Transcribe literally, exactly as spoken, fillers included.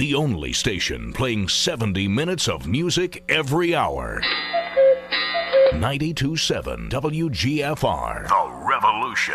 The only station playing seventy minutes of music every hour. ninety-two point seven W G F R. The Revolution.